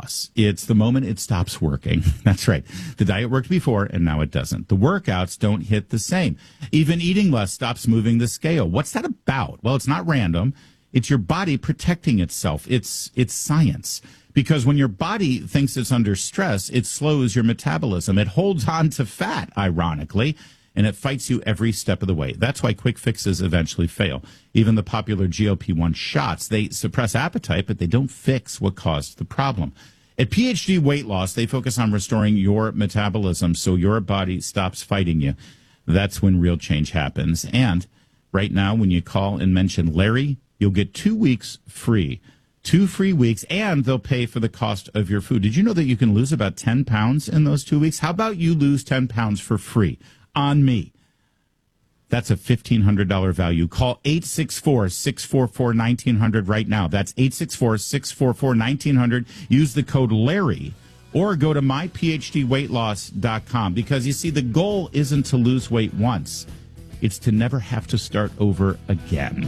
loss. It's the moment it stops working. That's right. The diet worked before, and now it doesn't. The workouts don't hit the same. Even eating less stops moving the scale. What's that about? Well, it's not random. It's your body protecting itself. It's science. Because when your body thinks it's under stress, it slows your metabolism. It holds on to fat, ironically, and it fights you every step of the way. That's why quick fixes eventually fail. Even the popular GLP-1 shots, they suppress appetite, but they don't fix what caused the problem. At PhD Weight Loss, they focus on restoring your metabolism so your body stops fighting you. That's when real change happens. And right now, when you call and mention Larry, you'll get 2 weeks free. 2 free weeks, and they'll pay for the cost of your food. Did you know that you can lose about 10 pounds in those 2 weeks? How about you lose 10 pounds for free on me? That's a $1,500 value. Call 864-644-1900 right now. That's 864-644-1900. Use the code Larry or go to myphdweightloss.com, because you see, the goal isn't to lose weight once. It's to never have to start over again.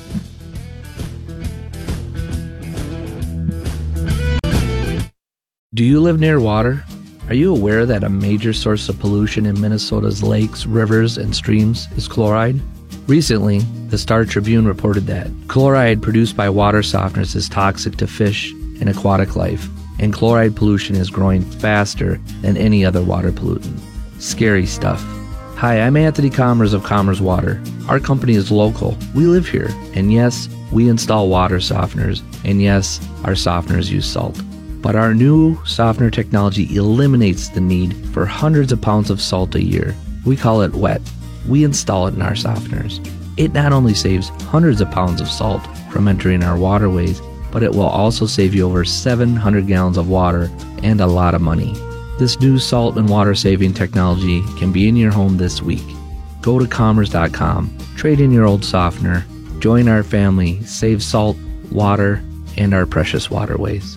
Do you live near water? Are you aware that a major source of pollution in Minnesota's lakes, rivers, and streams is chloride? Recently, the Star Tribune reported that chloride produced by water softeners is toxic to fish and aquatic life, and chloride pollution is growing faster than any other water pollutant. Scary stuff. Hi, I'm Anthony Commerce of Commerce Water. Our company is local. We live here. And yes, we install water softeners. And yes, our softeners use salt. But our new softener technology eliminates the need for hundreds of pounds of salt a year. We call it WET. We install it in our softeners. It not only saves hundreds of pounds of salt from entering our waterways, but it will also save you over 700 gallons of water and a lot of money. This new salt and water saving technology can be in your home this week. Go to commerce.com, trade in your old softener, join our family, save salt, water, and our precious waterways.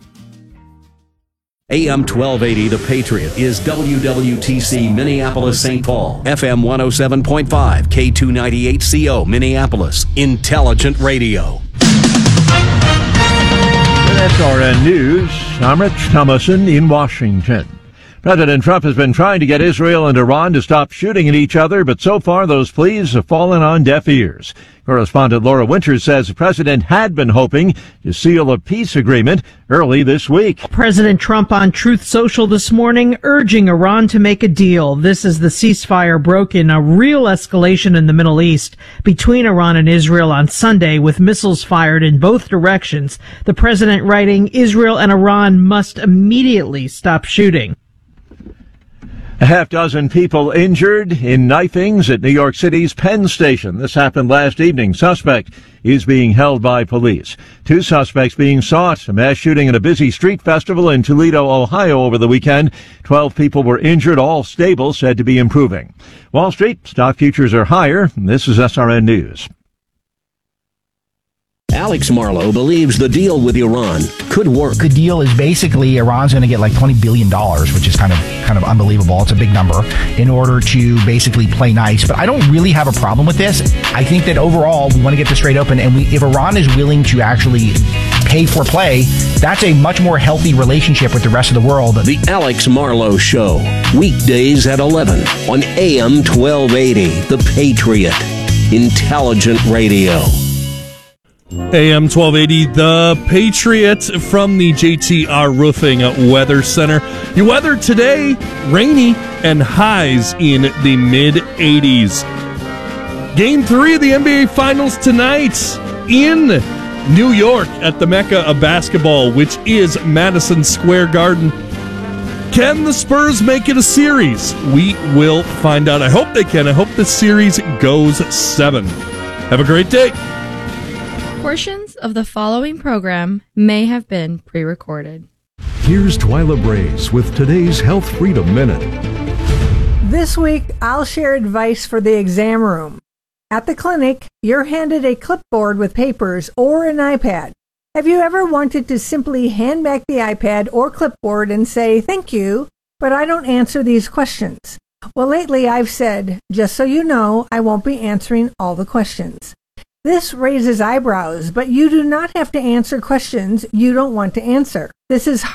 AM 1280, The Patriot, is WWTC Minneapolis, St. Paul. FM 107.5, K298CO, Minneapolis. Intelligent Radio. SRN News, I'm Rich Thomason in Washington. President Trump has been trying to get Israel and Iran to stop shooting at each other, but so far those pleas have fallen on deaf ears. Correspondent Laura Winters says the president had been hoping to seal a peace agreement early this week. President Trump on Truth Social this morning urging Iran to make a deal. This as the ceasefire broke in a real escalation in the Middle East between Iran and Israel on Sunday, with missiles fired in both directions. The president writing, Israel and Iran must immediately stop shooting. A half dozen people injured in knifings at New York City's Penn Station. This happened last evening. Suspect is being held by police. 2 suspects being sought. A mass shooting at a busy street festival in Toledo, Ohio over the weekend. 12 people were injured, all stable, said to be improving. Wall Street, stock futures are higher. This is SRN News. Alex Marlow believes the deal with Iran could work. The deal is basically Iran's going to get like $20 billion, which is kind of unbelievable. It's a big number, in order to basically play nice. But I don't really have a problem with this. I think that overall we want to get this straight open, and if Iran is willing to actually pay for play, that's a much more healthy relationship with the rest of the world. The Alex Marlow Show, weekdays at 11 on AM 1280, The Patriot. Intelligent Radio. AM 1280, The Patriot, from the JTR Roofing Weather Center. Your weather today, rainy and highs in the mid-80s. Game 3 of the NBA Finals tonight in New York at the Mecca of basketball, which is Madison Square Garden. Can the Spurs make it a series? We will find out. I hope they can. I hope the series goes 7. Have a great day. Portions of the following program may have been pre-recorded. Here's Twyla Brace with today's Health Freedom Minute. This week, I'll share advice for the exam room. At the clinic, you're handed a clipboard with papers or an iPad. Have you ever wanted to simply hand back the iPad or clipboard and say, "Thank you, but I don't answer these questions"? Well, lately I've said, "Just so you know, I won't be answering all the questions." This raises eyebrows, but you do not have to answer questions you don't want to answer. This is